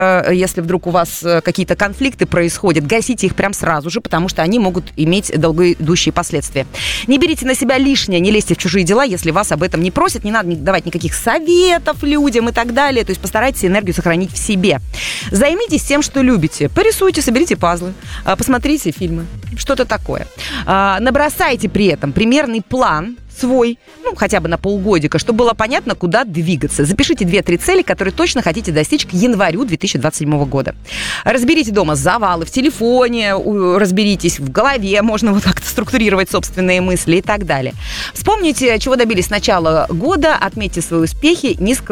если вдруг у вас какие-то конфликты происходят, гасите их прям сразу же, потому что они могут иметь долгоидущие последствия. Не берите на себя лишнее, не лезьте в чужие дела, если вас об этом не просят. Не надо давать никаких советов людям и так далее. То есть постарайтесь энергию сохранить в себе. Займитесь тем, что любите. Порисуйте, соберите пазлы, посмотрите фильмы. Что-то такое. Набросайте при этом примерный план свой, хотя бы на полгодика, чтобы было понятно, куда двигаться. Запишите 2-3 цели, которые точно хотите достичь к январю 2027 года. Разберите дома завалы в телефоне, разберитесь в голове, можно вот как-то структурировать собственные мысли и так далее. Вспомните, чего добились с начала года, отметьте свои успехи, не скрывайте.